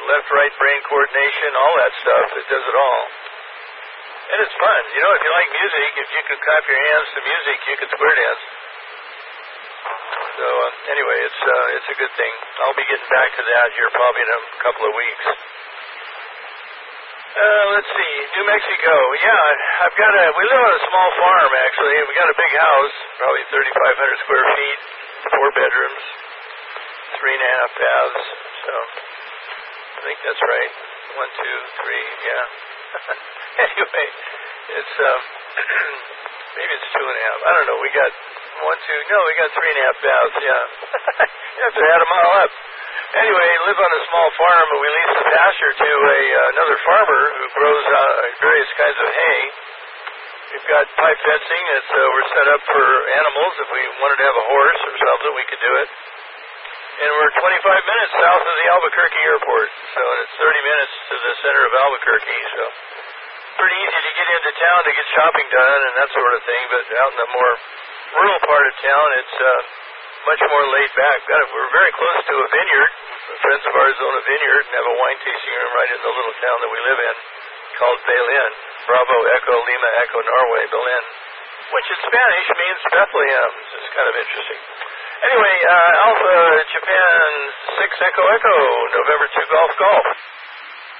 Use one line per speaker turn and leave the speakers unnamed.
left-right brain coordination, all that stuff. It does it all. And it's fun. You know, if you like music, if you can clap your hands to music, you can square dance. So anyway, it's a good thing. I'll be getting back to that here probably in a couple of weeks. Let's see, New Mexico. Yeah, we live on a small farm actually. We got a big house, probably 3,500 square feet, 4 bedrooms, 3.5 baths. So I think that's right. 1, 2, 3. Yeah. Anyway, it's maybe it's 2.5. I don't know. We got 3.5 baths. Yeah. You have to add them all up. Anyway, live on a small farm, and we lease the pasture to another farmer who grows various kinds of hay. We've got pipe fencing. We're set up for animals. If we wanted to have a horse or something, we could do it. And we're 25 minutes south of the Albuquerque airport. So it's 30 minutes to the center of Albuquerque. So pretty easy to get into town to get shopping done and that sort of thing. But out in the more rural part of town, it's much more laid back. We're very close to a vineyard. Friends of ours own a vineyard and have a wine tasting room right in the little town that we live in called Belén. Bravo, Echo, Lima, Echo, Norway, Belén, which in Spanish means Bethlehem. It's kind of interesting. Anyway, Alpha Japan 6 Echo Echo, November 2 Golf Golf.